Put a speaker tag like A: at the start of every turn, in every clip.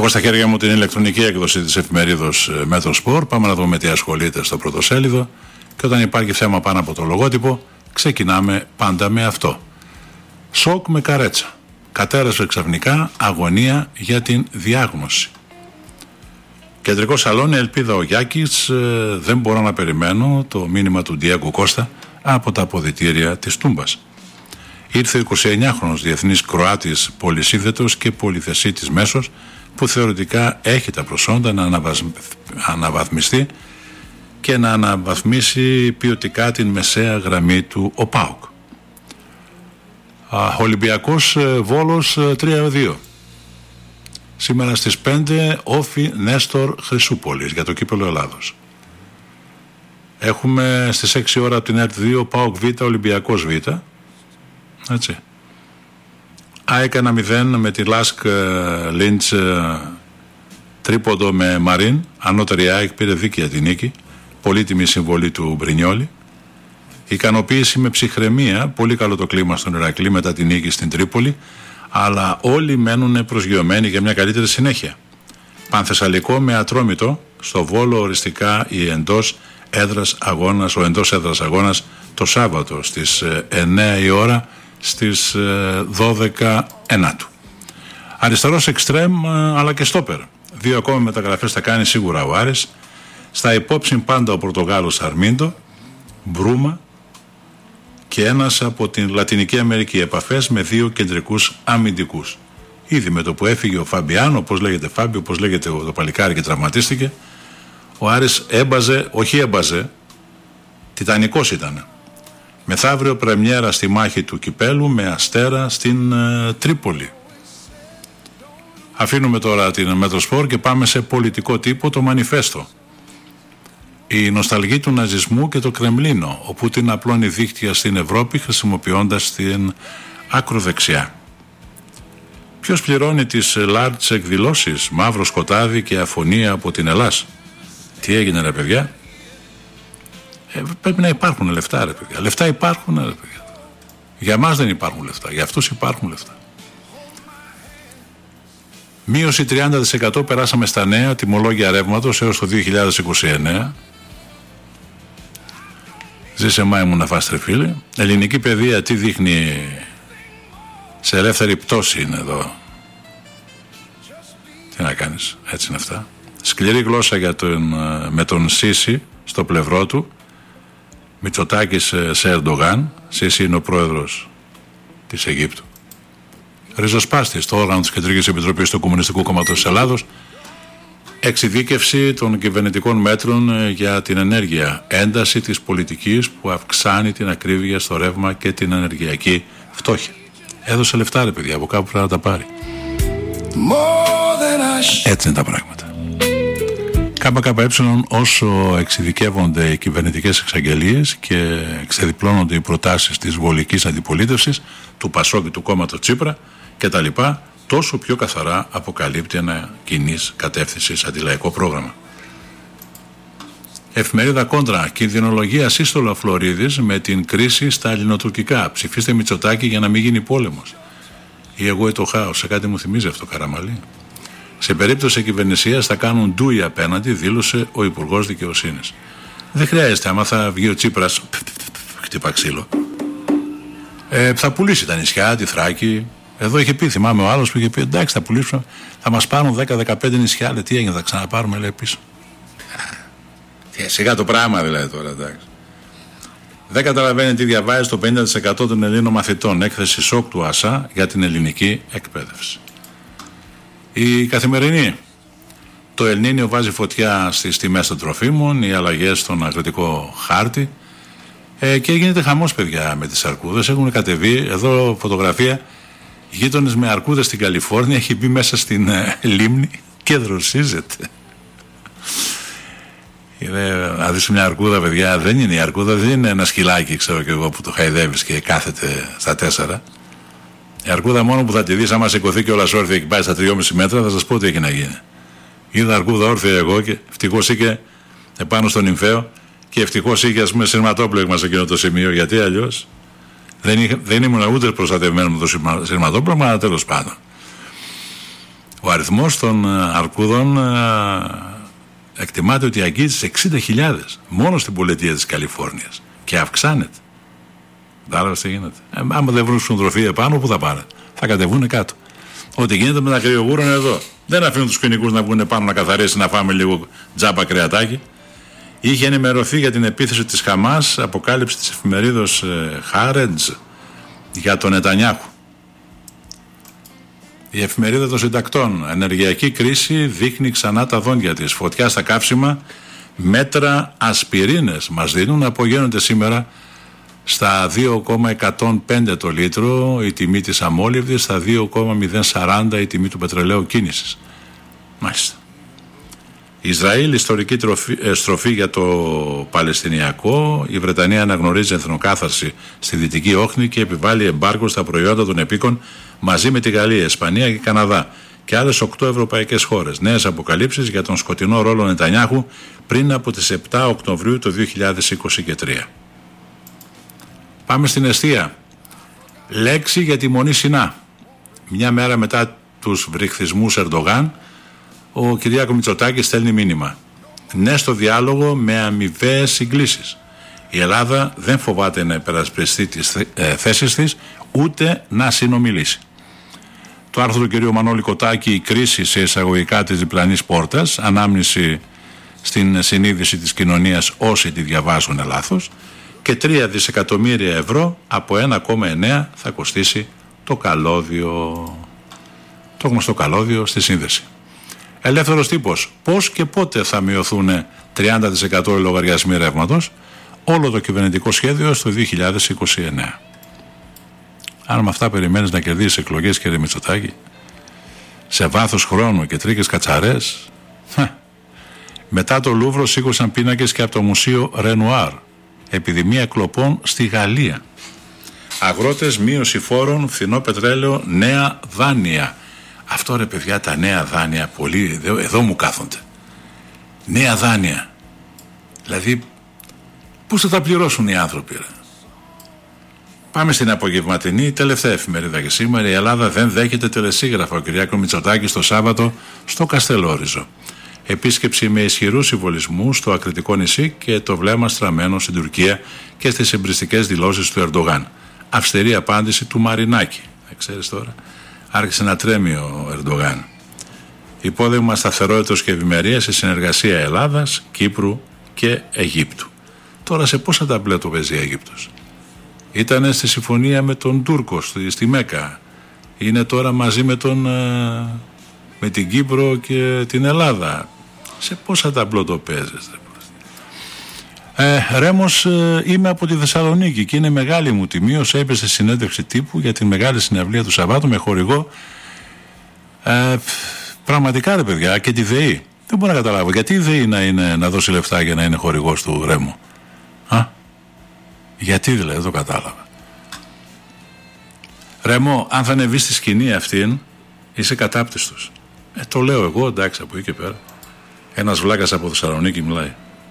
A: Έχω στα χέρια μου την ηλεκτρονική έκδοση της εφημερίδος Μέτρο-Σπορ. Πάμε να δούμε τι ασχολείται στο πρωτοσέλιδο. Και όταν υπάρχει θέμα πάνω από το λογότυπο, ξεκινάμε πάντα με αυτό. Σοκ με καρέτσα. Κατέρευσε ξαφνικά αγωνία για την διάγνωση. Κεντρικό σαλόνι, ελπίδα ο Γιάκης, δεν μπορώ να περιμένω το μήνυμα του Ντιέγκο Κώστα από τα αποδυτήρια της Τούμπας. Ήρθε ο 29χρονος διεθνής Κροάτης πολυσύνδετος και πολυθεσίτης μέσος που θεωρητικά έχει τα προσόντα να αναβαθμιστεί και να αναβαθμίσει ποιοτικά την μεσαία γραμμή του ο ΠΑΟΚ. Ολυμπιακός Βόλος 3-2. Σήμερα στις 5 Όφι Νέστορ Χρυσούπολης για το κύπελλο Ελλάδος. Έχουμε στις 6 ώρα από την ΕΡΤ 2 ΠΑΟΚ Β Ολυμπιακός Β. Έτσι. ΑΕΚ 1-0 με τη Λάσκ Λίντς τρίποντο με Μαρίν. Ανώτερη ΑΕΚ πήρε δίκαια την νίκη. Πολύτιμη συμβολή του Μπρινιόλη. Ικανοποίηση με ψυχραιμία. Πολύ καλό το κλίμα στον Ηρακλή μετά την νίκη στην Τρίπολη. Αλλά όλοι μένουν προσγειωμένοι για μια καλύτερη συνέχεια. Πανθεσσαλικό με Ατρόμητο. Στο Βόλο οριστικά ο εντός έδρας αγώνας το Σάββατο στις 9 η ώρα στις 12 Ενάτου. Αριστερός εξτρέμ αλλά και στόπερ. 2 ακόμα μεταγραφές θα κάνει σίγουρα ο Άρης. Στα υπόψη πάντα ο Πορτογάλος Αρμίντο, Μπρούμα και ένας από την Λατινική Αμερική. Επαφές με 2 κεντρικούς αμυντικούς. Ήδη με το που έφυγε ο Φαμπιάνο, όπως λέγεται Φάμπιο, όπως λέγεται το παλικάρι και τραυματίστηκε, ο Άρης έμπαζε, τιτανικός ήταν. Μεθαύριο πρεμιέρα στη μάχη του κυπέλου με Αστέρα στην Τρίπολη. Αφήνουμε τώρα την Μέτρο-Σπορ και πάμε σε πολιτικό τύπο, το Μανιφέστο. Η νοσταλγή του ναζισμού και το Κρεμλίνο. Ο Πούτιν απλώνει δίχτυα στην Ευρώπη χρησιμοποιώντας την ακροδεξιά. Ποιος πληρώνει τις large εκδηλώσεις, μαύρο σκοτάδι και αφωνία από την Ελλάς? Τι έγινε ρε παιδιά? Πρέπει να υπάρχουν λεφτά ρε παιδιά. Λεφτά υπάρχουν ρε παιδιά. Για μας δεν υπάρχουν λεφτά, για αυτούς υπάρχουν λεφτά. Μείωση 30% περάσαμε στα νέα τιμολόγια ρεύματος έως το 2029. Ζήσε μάη μου να φας τρεφίλε. Ελληνική παιδεία τι δείχνει? Σε ελεύθερη πτώση είναι εδώ. Τι να κάνεις, έτσι είναι αυτά. Σκληρή γλώσσα με τον Σίση στο πλευρό του. Μητσοτάκης σε Ερντογάν. Σίση είναι ο πρόεδρος της Αιγύπτου. Ριζοσπάστης στο όργανο της Κεντρικής Επιτροπής του Κομμουνιστικού Κόμματος της Ελλάδος. Εξειδίκευση των κυβερνητικών μέτρων για την ενέργεια. Ένταση της πολιτικής που αυξάνει την ακρίβεια στο ρεύμα και την ενεργειακή φτώχεια. Έδωσε λεφτά ρε παιδιά, από κάπου πρέπει να τα πάρει. Έτσι είναι τα πράγματα. ΚΚΕ, όσο εξειδικεύονται οι κυβερνητικές εξαγγελίες και ξεδιπλώνονται οι προτάσεις της βολικής αντιπολίτευσης, του Πασόκ και του κόμματος Τσίπρα κτλ., τόσο πιο καθαρά αποκαλύπτει ένα κοινής κατεύθυνσης αντιλαϊκό πρόγραμμα. Εφημερίδα Κόντρα, κινδυνολογία σύστολα Φλωρίδης με την κρίση στα ελληνοτουρκικά. Ψηφίστε Μητσοτάκη για να μην γίνει πόλεμος. Ή εγώ το χάος, σε κάτι μου θυμίζει αυτό Καραμαλή. Σε περίπτωση κυβερνησίας θα κάνουν ντούι απέναντι, δήλωσε ο Υπουργός Δικαιοσύνης. Δεν χρειάζεται, άμα θα βγει ο Τσίπρας, χτύπα ξύλο, θα πουλήσει τα νησιά, τη Θράκη. Εδώ είχε πει, θυμάμαι ο άλλος που είχε πει, εντάξει θα πουλήσουμε, θα μας πάρουν 10-15 νησιά, λέει, τι έγινε, θα ξαναπάρουμε, λέει, πίσω. Σιγά το πράγμα δηλαδή τώρα, εντάξει. Δεν καταλαβαίνει τι διαβάζει το 50% των Ελλήνων μαθητών. Έκθεση σοκ του ΑΣΑ για την ελληνική εκπαίδευση. Η Καθημερινή. Το Ελνίνιο βάζει φωτιά στις τιμές των τροφίμων, οι αλλαγές στον αγροτικό χάρτη και γίνεται χαμός παιδιά με τις αρκούδες. Έχουν κατεβεί, εδώ φωτογραφία, γείτονες με αρκούδες στην Καλιφόρνια, έχει μπει μέσα στην λίμνη και δροσίζεται. Να δεις μια αρκούδα παιδιά, δεν είναι η αρκούδα, δεν είναι ένα σκυλάκι ξέρω και εγώ που το χαϊδεύεις και κάθεται στα 4. Η αρκούδα μόνο που θα τη δεις άμα σηκωθεί και όλα όρθια και πάει στα 3,5 μέτρα θα σας πω τι έχει να γίνει. Είδα αρκούδα όρθια εγώ και ευτυχώς είχε επάνω στον νυμφαίο και ευτυχώς είχε ας πούμε σειρματόπλεγμα σε εκείνο το σημείο, γιατί αλλιώς δεν ήμουν ούτε προστατευμένο με το σειρματόπλεγμα, αλλά τέλος πάντων. Ο αριθμός των αρκούδων εκτιμάται ότι αγγίζει στις 60.000 μόνο στην πολιτεία της Καλιφόρνιας και αυξάνεται. Άρα τι γίνεται. Άμα δεν βρίσκουν τροφή επάνω, πού θα πάνε? Θα κατεβούν κάτω. Ό,τι γίνεται με τα κρυογούρα είναι εδώ. Δεν αφήνουν τους ποινικούς να βγουν πάνω να καθαρίσει, να φάμε λίγο τζάμπα κρεατάκι. Είχε ενημερωθεί για την επίθεση της Χαμάς, αποκάλυψη της εφημερίδος Χάρετζ για τον Νετανιάχου. Η εφημερίδα των συντακτών. Ενεργειακή κρίση δείχνει ξανά τα δόντια της. Φωτιά στα καύσιμα, μέτρα ασπιρίνες μας δίνουν. Απογαίνονται σήμερα στα 2,105 το λίτρο η τιμή της αμόλυβδης, στα 2,040 η τιμή του πετρελαίου κίνησης. Μάλιστα. Ισραήλ, ιστορική στροφή για το Παλαιστινιακό. Η Βρετανία αναγνωρίζει εθνοκάθαρση στη Δυτική Όχθη και επιβάλλει εμπάργκο στα προϊόντα των επίκων μαζί με τη Γαλλία, Ισπανία και Καναδά και άλλες 8 ευρωπαϊκές χώρες. Νέες αποκαλύψεις για τον σκοτεινό ρόλο Νετανιάχου πριν από τις 7 Οκτωβρίου του 2023. Πάμε στην εστία. Λέξη για τη Μονή Σινά. Μια μέρα μετά τους βρυχθισμούς Ερντογάν, ο Κυριάκο Μητσοτάκης στέλνει μήνυμα. Ναι στο διάλογο με αμοιβαίες συγκλήσεις. Η Ελλάδα δεν φοβάται να υπερασπιστεί τις θέσεις της, ούτε να συνομιλήσει. Το άρθρο του κ. Μανώλη Κοτάκη, η κρίση σε εισαγωγικά της διπλανής πόρτας, ανάμνηση στην συνείδηση της κοινωνίας όσοι τη διαβάζουν λάθος, και 3 δισεκατομμύρια ευρώ από 1,9 θα κοστίσει το γνωστό καλώδιο στη σύνδεση. Ελεύθερος τύπος. Πώς και πότε θα μειωθούν 30% οι λογαριασμοί ρεύματος? Όλο το κυβερνητικό σχέδιο στο 2029. Αν με αυτά περιμένεις να κερδίσεις εκλογές, κύριε Μητσοτάκη, σε βάθος χρόνου και τρίκες κατσαρές? Μετά το Λούβρο σήκωσαν πίνακες και από το Μουσείο Ρενουάρ. Επιδημία κλοπών στη Γαλλία. Αγρότες, μείωση φόρων, φθηνό πετρέλαιο, νέα δάνεια. Αυτό ρε παιδιά, τα νέα δάνεια, πολλοί εδώ μου κάθονται. Νέα δάνεια. Δηλαδή, πώς θα τα πληρώσουν οι άνθρωποι, ρε? Πάμε στην απογευματινή, τελευταία εφημερίδα και σήμερα. Η Ελλάδα δεν δέχεται τελεσίγραφα. Ο Κυριάκο Μητσοτάκης το Σάββατο στο Καστελόριζο. Επίσκεψη με ισχυρούς συμβολισμούς στο Ακριτικό νησί και το βλέμμα στραμμένο στην Τουρκία και στις εμπριστικές δηλώσεις του Ερντογάν. Αυστηρή απάντηση του Μαρινάκη. Δεν ξέρεις τώρα. Άρχισε να τρέμει ο Ερντογάν. Υπόδειγμα σταθερότητας και ευημερίας σε συνεργασία Ελλάδας, Κύπρου και Αιγύπτου. Τώρα σε πόσα ταμπλέ το παίζει η Αίγυπτος? Ήτανε στη συμφωνία με τον Τούρκο στη Μέκα. Είναι τώρα μαζί με την Κύπρο και την Ελλάδα. Σε πόσα ταμπλό το παίζεις? Ρέμος, είμαι από τη Θεσσαλονίκη και είναι μεγάλη μου τιμή ως έπεσε συνέντευξη τύπου για την μεγάλη συναυλία του Σαββάτου με χορηγό πραγματικά, ρε παιδιά, και τη ΔΕΗ. Δεν μπορώ να καταλάβω γιατί η ΔΕΗ να δώσει λεφτά για να είναι χορηγός του Ρέμου. Γιατί δηλαδή? Δεν το κατάλαβα. Ρέμο, αν θα ανεβείς στη σκηνή αυτήν, είσαι κατάπτυστος. Το λέω εγώ, εντάξει, από εκεί και πέρα. Ένας βλάκας από Θεσσαλονίκη μιλάει.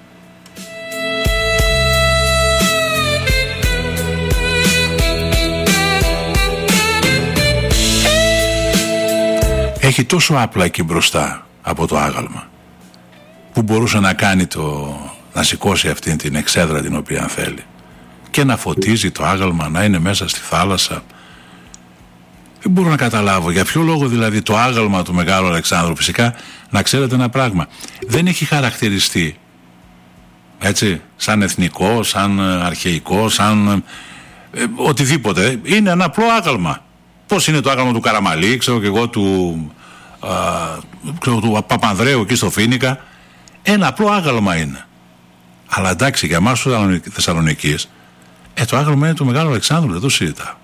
A: Έχει τόσο άπλα εκεί μπροστά από το άγαλμα που μπορούσε να κάνει να σηκώσει αυτή την εξέδρα την οποία θέλει και να φωτίζει το άγαλμα, να είναι μέσα στη θάλασσα. Δεν μπορώ να καταλάβω για ποιο λόγο δηλαδή το άγαλμα του Μεγάλου Αλεξάνδρου. Φυσικά να ξέρετε ένα πράγμα, δεν έχει χαρακτηριστεί έτσι σαν εθνικό, σαν αρχαιικό, σαν οτιδήποτε. Είναι ένα απλό άγαλμα. Πώς είναι το άγαλμα του Καραμαλή, ξέρω και εγώ, του Παπανδρέου εκεί στο Φοίνικα. Ένα απλό άγαλμα είναι. Αλλά εντάξει, για εμάς του Θεσσαλονικής το άγαλμα είναι του Μεγάλου Αλεξάνδρου, δεν το συζητάω.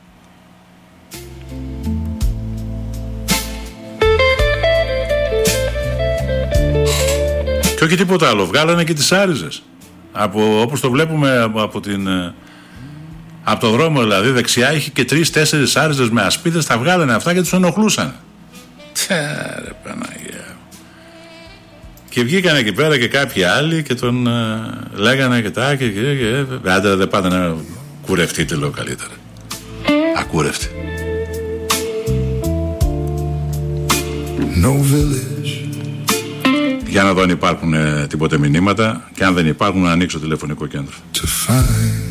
A: Και όχι τίποτα άλλο, βγάλανε και τις άριζες. Όπως το βλέπουμε από το δρόμο δηλαδή, δεξιά είχε και 3-4 άριζες με ασπίδες, τα βγάλανε αυτά και τους ενοχλούσαν. Ρε Παναγία. Και βγήκαν εκεί πέρα και κάποιοι άλλοι και τον λέγανε και τα και άντε δεν πάτε να κουρευτείτε, λέω καλύτερα. Ακούρευτοι.
B: no village.
A: Για να δω αν υπάρχουν τίποτε μηνύματα, και αν δεν υπάρχουν να ανοίξω τηλεφωνικό κέντρο.
B: To find